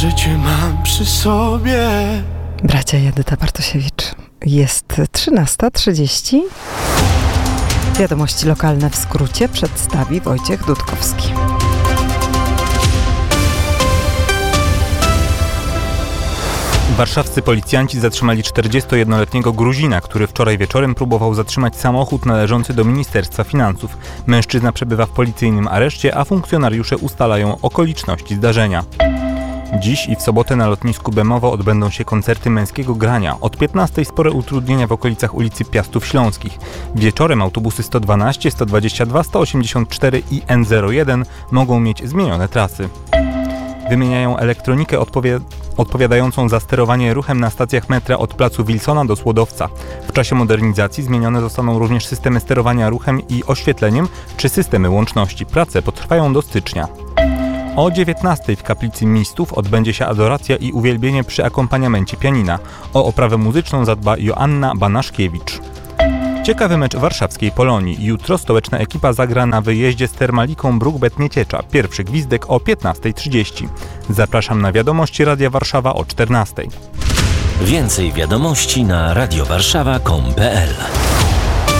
Życie mam przy sobie. Bracia i Edyta Bartosiewicz. Jest 13:30. Wiadomości lokalne w skrócie przedstawi Wojciech Dudkowski. Warszawscy policjanci zatrzymali 41-letniego Gruzina, który wczoraj wieczorem próbował zatrzymać samochód należący do Ministerstwa Finansów. Mężczyzna przebywa w policyjnym areszcie, a funkcjonariusze ustalają okoliczności zdarzenia. Dziś i w sobotę na lotnisku Bemowo odbędą się koncerty męskiego grania. Od 15:00 spore utrudnienia w okolicach ulicy Piastów Śląskich. Wieczorem autobusy 112, 122, 184 i N01 mogą mieć zmienione trasy. Wymieniają elektronikę odpowiadającą za sterowanie ruchem na stacjach metra od placu Wilsona do Słodowca. W czasie modernizacji zmienione zostaną również systemy sterowania ruchem i oświetleniem czy systemy łączności. Prace potrwają do stycznia. O 19:00 w kaplicy Mistów odbędzie się adoracja i uwielbienie przy akompaniamencie pianina. O oprawę muzyczną zadba Joanna Banaszkiewicz. Ciekawy mecz warszawskiej Polonii. Jutro stołeczna ekipa zagra na wyjeździe z Termaliką Bruk-Bet-Nieciecza. Pierwszy gwizdek o 15:30. Zapraszam na wiadomości Radia Warszawa o 14:00. Więcej wiadomości na radiowarszawa.com.pl